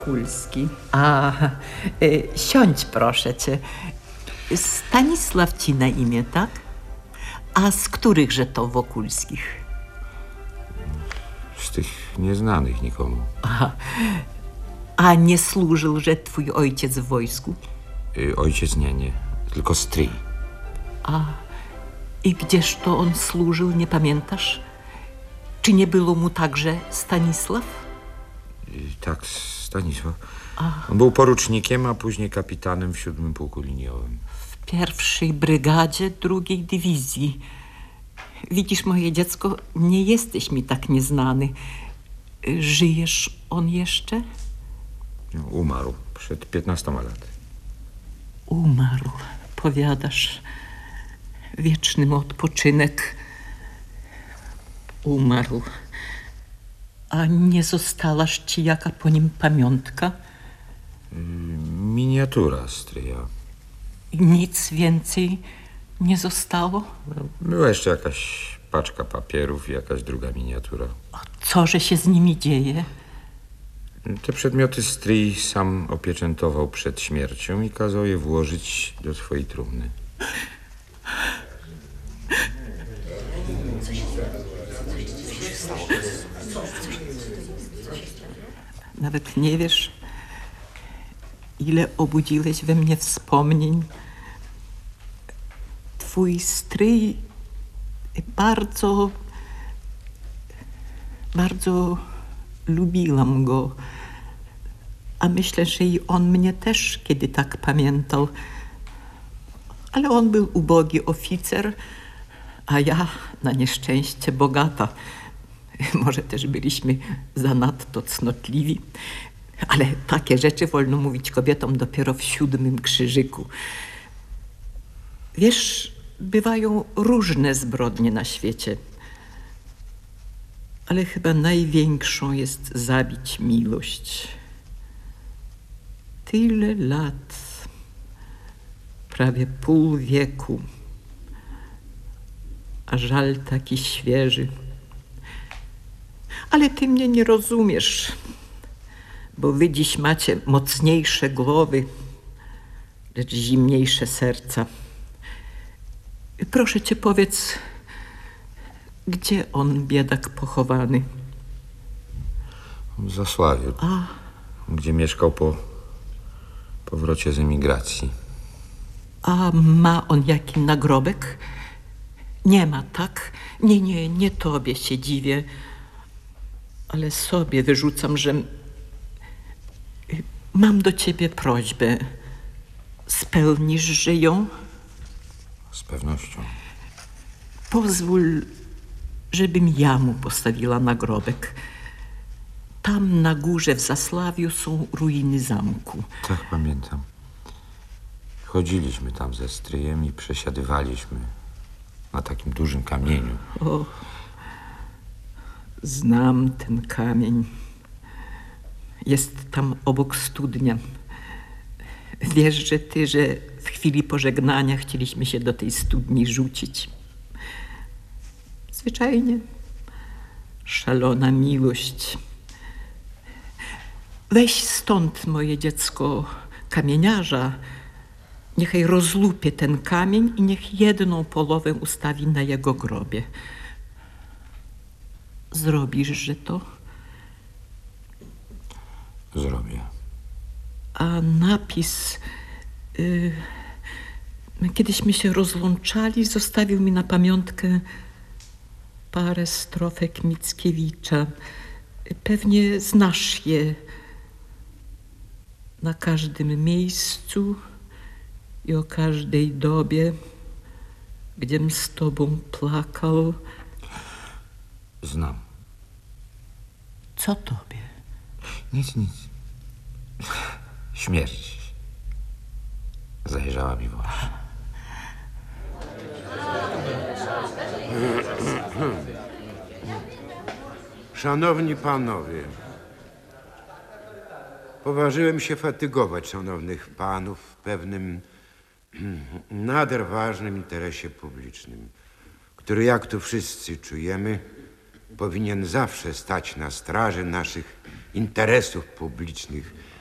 Kulski. Siądź proszę cię. Stanisław ci na imię, tak? A z którychże to Wokulskich? Z tych nieznanych nikomu. Aha. A nie służyłże twój ojciec w wojsku? Ojciec nie. Tylko stryj. I gdzież to on służył, nie pamiętasz? Czy nie było mu także Stanisław? Tak, Stanisław. On był porucznikiem, a później kapitanem w 7. Pułku Liniowym. W 1. Brygadzie 2. Dywizji. Widzisz, moje dziecko, nie jesteś mi tak nieznany. Żyjesz on jeszcze? No, umarł przed 15 laty. Umarł, powiadasz. Wieczny mu odpoczynek. Umarł. A nie zostałaż ci jaka po nim pamiątka? Miniatura stryja. Nic więcej nie zostało? Była jeszcze jakaś paczka papierów i jakaś druga miniatura. Coże się z nimi dzieje? Te przedmioty stryj sam opieczętował przed śmiercią i kazał je włożyć do swojej trumny. Nawet nie wiesz, ile obudziłeś we mnie wspomnień. Twój stryj bardzo lubiłam go. A myślę, że i on mnie też kiedy tak pamiętał. Ale on był ubogi oficer, a ja na nieszczęście bogata. Może też byliśmy zanadto cnotliwi, ale takie rzeczy wolno mówić kobietom dopiero w 7. krzyżyku. Wiesz, bywają różne zbrodnie na świecie, ale chyba największą jest zabić miłość. Tyle lat, prawie pół wieku, a żal taki świeży. Ale ty mnie nie rozumiesz, bo wy dziś macie mocniejsze głowy, lecz zimniejsze serca. Proszę cię, powiedz, gdzie on, biedak, pochowany? W Zasławiu, gdzie mieszkał po powrocie z emigracji. A ma on jaki nagrobek? Nie ma, tak? Nie tobie się dziwię, ale sobie wyrzucam, że mam do ciebie prośbę. Spełnisz ją? Z pewnością. Pozwól, żebym ja mu postawiła nagrobek. Tam na górze w Zasławiu są ruiny zamku. Tak, pamiętam. Chodziliśmy tam ze stryjem i przesiadywaliśmy na takim dużym kamieniu. O, znam ten kamień. Jest tam obok studnia. Wiesz, że w chwili pożegnania chcieliśmy się do tej studni rzucić. Zwyczajnie szalona miłość. Weź stąd, moje dziecko, kamieniarza. Niechaj rozlupie ten kamień i niech jedną połowę ustawi na jego grobie. Zrobisz to? Zrobię. A napis... Kiedyśmy się rozłączali, zostawił mi na pamiątkę parę strofek Mickiewicza. Pewnie znasz je. Na każdym miejscu i o każdej dobie, gdziem z tobą plakał. Znam. Co tobie? Nic. Śmierć zajrzała mi w oczy. Szanowni panowie, poważyłem się fatygować szanownych panów w pewnym nader ważnym interesie publicznym, który, jak tu wszyscy czujemy, powinien zawsze stać na straży naszych interesów publicznych